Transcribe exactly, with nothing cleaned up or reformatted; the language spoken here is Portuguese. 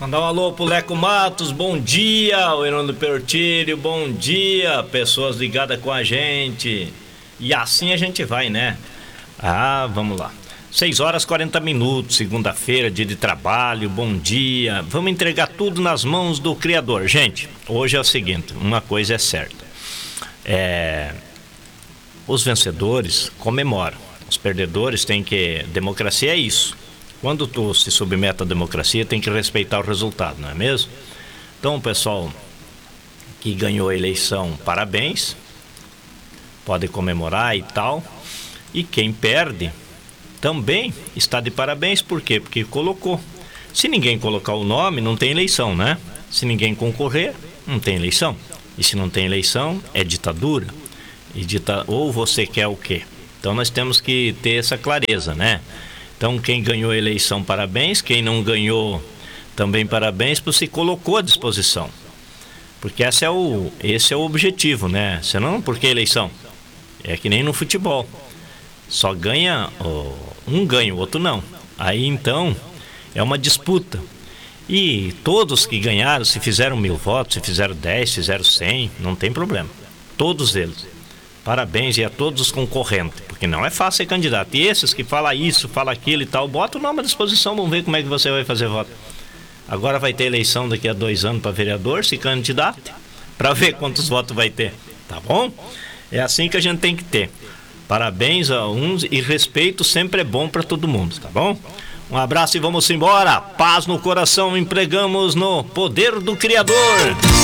Mandar um alô pro Leco Matos, bom dia, o Hernando Pertírio, bom dia, pessoas ligadas com a gente. E assim a gente vai, né? Ah, vamos lá. seis horas e quarenta minutos, segunda-feira, dia de trabalho, bom dia. Vamos entregar tudo nas mãos do Criador. Gente, hoje é o seguinte, uma coisa é certa. É, os vencedores comemoram, os perdedores têm que... Democracia é isso. Quando tu se submete à democracia, tem que respeitar o resultado, não é mesmo? Então, o pessoal que ganhou a eleição, parabéns, pode comemorar e tal. E quem perde também está de parabéns, por quê? Porque colocou. Se ninguém colocar o nome, não tem eleição, né? Se ninguém concorrer, não tem eleição. E se não tem eleição, é ditadura. E dita... Ou você quer o quê? Então nós temos que ter essa clareza, né? Então quem ganhou a eleição, parabéns. Quem não ganhou, também parabéns, por se colocou à disposição. Porque esse é o, esse é o objetivo, né? Senão, por que eleição? É que nem no futebol. Só ganha, um ganha, o outro não. Aí então, é uma disputa. E todos que ganharam, se fizeram mil votos, se fizeram dez, se fizeram cem, não tem problema. Todos eles. Parabéns e a todos os concorrentes, porque não é fácil ser candidato. E esses que falam isso, falam aquilo e tal, bota o nome à disposição, vamos ver como é que você vai fazer voto. Agora vai ter eleição daqui a dois anos para vereador, se candidate, para ver quantos votos vai ter, tá bom? É assim que a gente tem que ter. Parabéns a uns e respeito sempre é bom para todo mundo, tá bom? Um abraço e vamos embora. Paz no coração, empregamos no poder do Criador.